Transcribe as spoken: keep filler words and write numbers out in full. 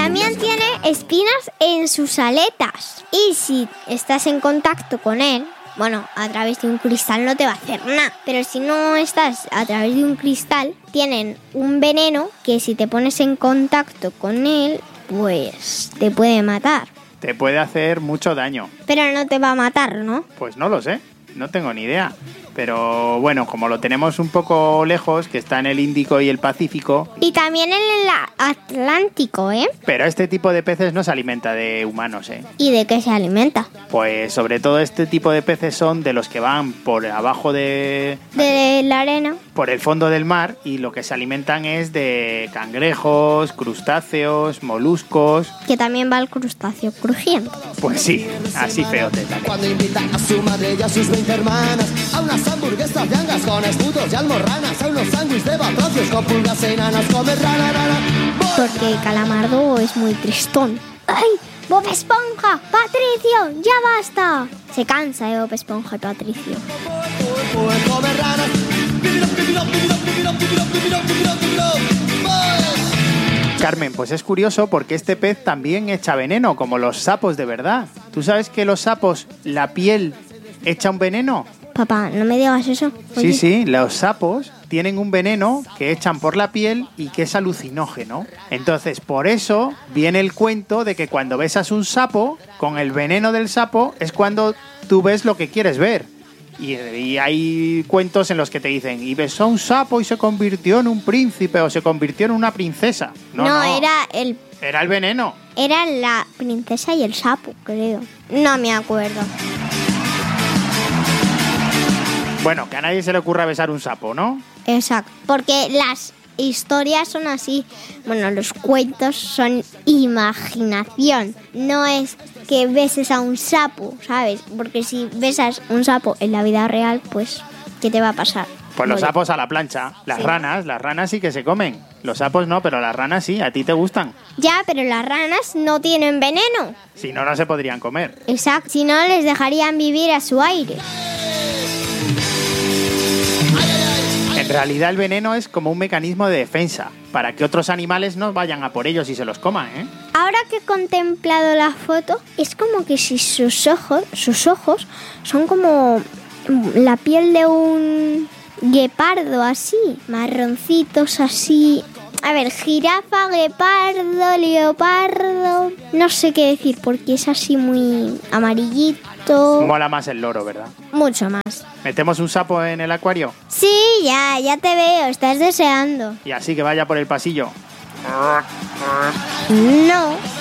también tiene espinas en sus aletas. Y si estás en contacto con él, bueno, a través de un cristal no te va a hacer nada. Pero si no estás a través de un cristal, tienen un veneno que si te pones en contacto con él, pues te puede matar. Te puede hacer mucho daño. Pero no te va a matar, ¿no? Pues no lo sé, no tengo ni idea. Pero bueno, como lo tenemos un poco lejos, que está en el Índico y el Pacífico... Y también en el Atlántico, ¿eh? Pero este tipo de peces no se alimenta de humanos, ¿eh? ¿Y de qué se alimenta? Pues sobre todo este tipo de peces son de los que van por abajo de... De la arena. Por el fondo del mar, y lo que se alimentan es de cangrejos, crustáceos, moluscos... Que también va el crustáceo crujiente. Pues sí, así feote también. Cuando invitan a su madre y a sus veinte hermanas a unas hamburguesas llangas con escudos y almorranas, a unos sándwiches de batracios con pulgas enanas, comer rana, rana. Porque Calamardo es muy tristón. ¡Ay! ¡Bob Esponja! ¡Patricio! ¡Ya basta! Se cansa de Bob Esponja y Patricio. Comer ranas. Carmen, pues es curioso porque este pez también echa veneno, como los sapos de verdad. ¿Tú sabes que los sapos, la piel, echa un veneno? Papá, no me digas eso. Sí, Oye. sí, los sapos tienen un veneno que echan por la piel y que es alucinógeno. Entonces, por eso viene el cuento de que cuando besas un sapo, con el veneno del sapo, es cuando tú ves lo que quieres ver. Y, y hay cuentos en los que te dicen, y besó un sapo y se convirtió en un príncipe o se convirtió en una princesa. No, No, no, era el... era el veneno. Era la princesa y el sapo, creo. No me acuerdo. Bueno, que a nadie se le ocurra besar un sapo, ¿no? Exacto. Porque las historias son así. Bueno, los cuentos son imaginación. No es que beses a un sapo, ¿sabes? Porque si besas un sapo en la vida real, pues, ¿qué te va a pasar? Pues los Morir. sapos a la plancha. Las Sí. ranas, las ranas sí que se comen. Los sapos no, pero las ranas sí. ¿A ti te gustan? Ya, pero las ranas no tienen veneno. Si no, no se podrían comer. Exacto. Si no, les dejarían vivir a su aire. En realidad el veneno es como un mecanismo de defensa, para que otros animales no vayan a por ellos y se los coman, ¿eh? Ahora que he contemplado la foto, es como que si sus ojos, sus ojos son como la piel de un guepardo así, marroncitos así. A ver, jirafa, guepardo, leopardo, no sé qué decir porque es así muy amarillito. Mola más el loro, ¿verdad? Mucho más. ¿Metemos un sapo en el acuario? Sí, ya, ya te veo, estás deseando. Y así que vaya por el pasillo. No.